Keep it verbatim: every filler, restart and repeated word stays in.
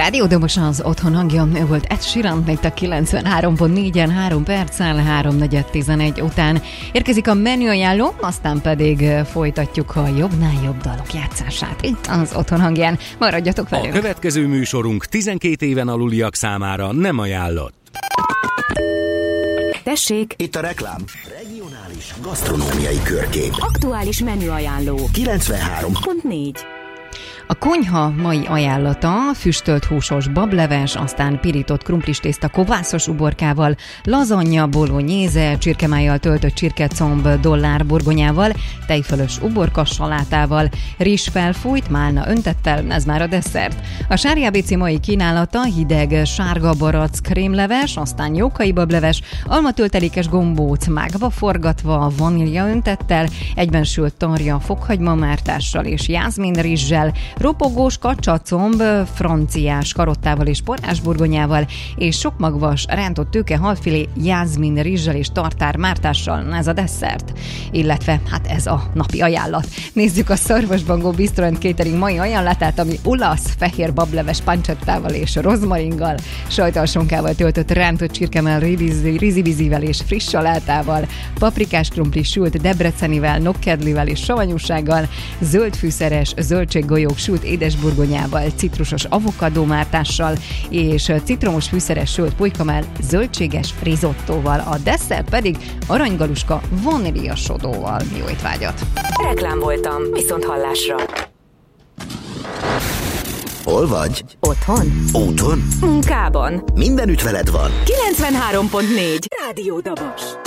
Rádió Dobos az otthon hangja, ő volt Ed Sheeran, itt a kilencvenhárom pont négyen három perccel, három negyven tizenegy után érkezik a menüajánló, aztán pedig folytatjuk a jobbnál jobb dalok játszását itt az otthon hangján. Maradjatok velünk! A következő műsorunk tizenkét éven aluliak számára nem ajánlott. Tessék! Itt a reklám. Regionális gasztronómiai körkép. Aktuális menüajánló. kilencvenhárom pont négy. A konyha mai ajánlata füstölt húsos bableves, aztán pirított krumplistészta kovászos uborkával, lazanya, bolognese, csirkemájjal töltött csirkecomb dollárburgonyával, tejfölös uborka salátával, rizs felfújt, málna öntettel, ez már a desszert. A Sári á bé cé mai kínálata hideg sárga barack krémleves, aztán jókai bableves, almatöltelékes gombóc mágva forgatva, vanília öntettel, egyben sült tarja fokhagymamártással és jázmin rizssel, ropogós kacsacomb franciás karottával és porrásburgonyával, és sok magvas rántott tőke halfilé jázmin rizssel és tartár mártással, ez a desszert. Illetve hát ez a napi ajánlat. Nézzük a Szarvasbangó Bistro and Catering mai ajánlatát, ami olasz fehér bableves pancettával és rozmaringgal, sajtalsonkával töltött rántott csirkemell rizibizivel és friss salátával, paprikás krumplis sült debrecenivel, nokkedlivel és savanyúsággal, zöldfűszeres zöldséggolyók sült édesburgonyával, citrusos avokadómártással és citromos fűszeres sült pulykamell zöldséges rizottóval, a desszert pedig aranygaluska vaníliasodóval. Jó étvágyat! Reklám voltam, viszont hallásra. Hol vagy? Otthon. Úton? Munkában. Mindenütt veled van. kilencvenhárom pont négy. Rádió Dobos.